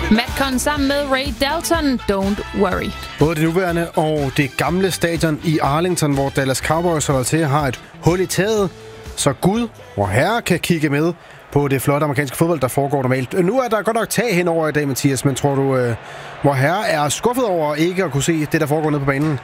Madcon sammen med Ray Dalton, Don't Worry. Både det nuværende og det gamle stadion i Arlington, hvor Dallas Cowboys holder til, har et hul i taget, så Gud og Herre kan kigge med på det flotte amerikanske fodbold, der foregår normalt. Nu er der godt nok tag henover i dag, Mathias, men tror du, hvor Herre er skuffet over ikke at kunne se det, der foregår nede på banen?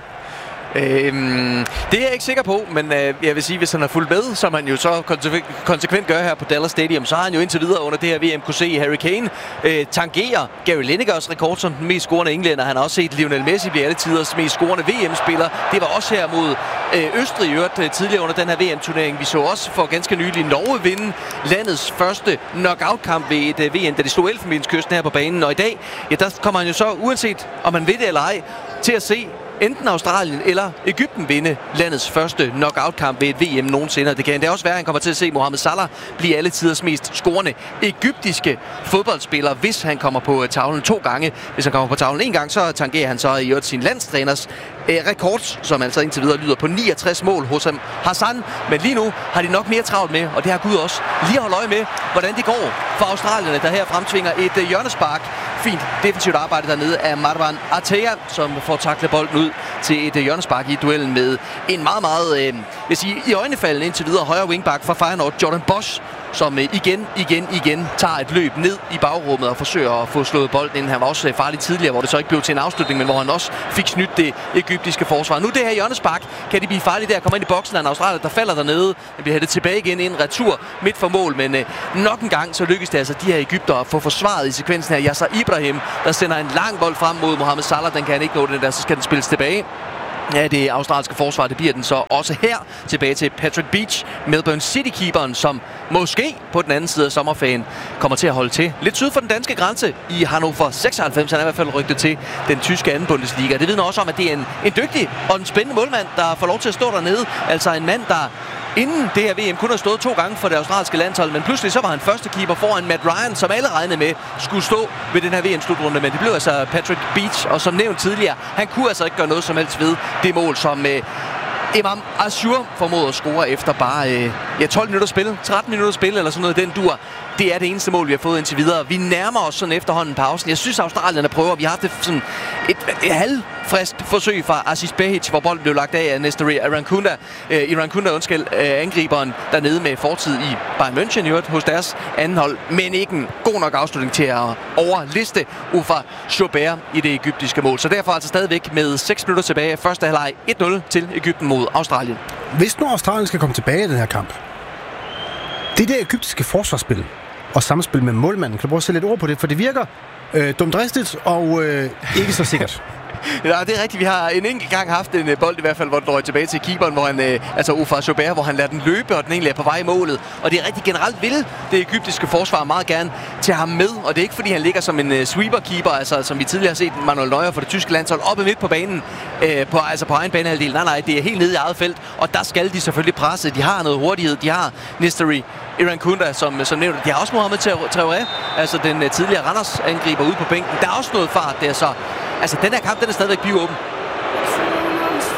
Det er jeg ikke sikker på, men jeg vil sige, hvis han har fulgt med, som han jo så konsekvent gør her på Dallas Stadium, så har han jo indtil videre under det her VM kunne se Harry Kane tangere Gary Linekers rekord som den mest scorende englænder. Han har også set Lionel Messi blive alle tiders mest scorende VM-spiller. Det var også her mod Østrig i øvrigt tidligere under den her VM-turnering. Vi så også for ganske nylig Norge vinde landets første knockout-kamp ved et VM, da de stod Elfenbenskysten her på banen. Og i dag, ja, der kommer han jo så, uanset om man ved det eller ej, til at se enten Australien eller Egypten vinde landets første knockout-kamp ved et VM nogensinde. Det kan endda også være, at han kommer til at se Mohamed Salah blive alle tiders mest scorende egyptiske fodboldspiller, hvis han kommer på tavlen 2 gange. Hvis han kommer på tavlen 1 gang, så tangerer han så i øvrigt sin landstræners rekord, som altså indtil videre lyder på 69 mål hos Hassan. Men lige nu har de nok mere travlt med, og det har Gud også, lige at holde øje med, hvordan det går for australierne, der her fremtvinger et hjørnespark. Fint defensivt arbejde dernede af Marwan Atea, som får taklet bolden ud til et hjørnespark i duellen med en meget, meget, vil sige, i øjnefaldende indtil videre højre wingback fra Feyenoord, Jordan Bosch, som igen tager et løb ned i bagrummet og forsøger at få slået bolden ind. Han var også farlig tidligere, hvor det så ikke blev til en afslutning, men hvor han også fik snydt det egyptiske forsvar. Nu det her hjørnespark, kan de blive farlige der, kommer ind i boksen af en australier, der falder dernede. Den bliver hættet tilbage igen, en retur midt for mål, men nok en gang så lykkes det altså de her egyptere at få forsvaret i sekvensen her. Yasser Ibrahim, der sender en lang bold frem mod Mohamed Salah, den kan han ikke nå den der, så skal den spilles tilbage. Ja, det australske forsvar, det bliver den så også her. Tilbage til Patrick Beach, Melbourne City-keeperen, som måske på den anden side af sommerferien kommer til at holde til lidt syd for den danske grænse i Hannover 96. Han er i hvert fald rygtet til den tyske anden Bundesliga. Det vidner også om, at det er en dygtig og en spændende målmand, der får lov til at stå dernede. Altså en mand, der inden det her VM kun har stået 2 gange for det australske landshold, men pludselig så var han første keeper foran Matt Ryan, som alle regnede med skulle stå ved den her VM-slutrunde, men det blev altså Patrick Beach, og som nævnt tidligere, han kunne altså ikke gøre noget som helst ved det mål, som Imam Ashur formåede at score efter bare 12 minutter spil, 13 minutter spil eller sådan noget, den dur. Det er det eneste mål, vi har fået indtil videre. Vi nærmer os sådan efterhånden pausen. Jeg synes, Australierne prøver. Vi har haft sådan et halvfrist forsøg fra Aziz Behic, hvor bolden blev lagt af Nestor Irankunda. Angriberen dernede med fortid i Bayern München i øvrigt hos deres anden hold. Men ikke en god nok afslutning til at overliste Ufa Joubert i det egyptiske mål. Så derfor altså stadigvæk med 6 minutter tilbage. Første halvleg 1-0 til Egypten mod Australien. Hvis nu Australien skal komme tilbage i den her kamp, det egyptiske forsvarsspil og samspil med målmanden, kan du prøve at sætte lidt ord på det? For det virker dumdristigt og ikke så sikkert. Ja, det er rigtigt. Vi har en enkelt gang haft en bold i hvert fald, hvor den røg tilbage til keeperen, hvor han, altså Ufa Joubert, hvor han lader den løbe, og den egentlig er på vej i målet. Og det er rigtig generelt vil det egyptiske forsvar meget gerne til ham med, og det er ikke fordi han ligger som en sweeper-keeper, altså som vi tidligere har set Manuel Neuer for det tyske landshold oppe midt på banen, på egen banehalvdel. Nej, det er helt nede i eget felt, og der skal de selvfølgelig presse. De har noget hurtighed, de har Nestor Irankunda, som nævnt. De har også Mohamed Traoré, altså den tidligere Randers angriber ude på bænken. Der er også noget fart der, så altså, den her kamp, den er stadigvæk pivåben.